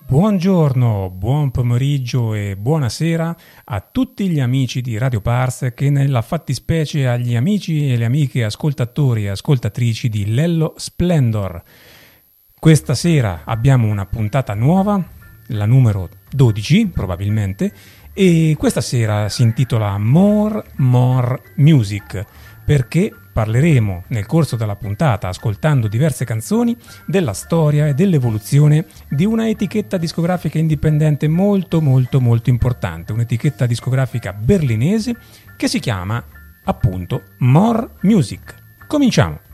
Buongiorno, buon pomeriggio e buonasera a tutti gli amici di Radio Pars che nella fattispecie agli amici e le amiche ascoltatori e ascoltatrici di Lello Splendor. Questa sera abbiamo una puntata nuova, la numero 12 probabilmente, e questa sera si intitola More Music, perché parleremo nel corso della puntata, ascoltando diverse canzoni, della storia e dell'evoluzione di una etichetta discografica indipendente molto importante, un'etichetta discografica berlinese che si chiama appunto More Music. Cominciamo!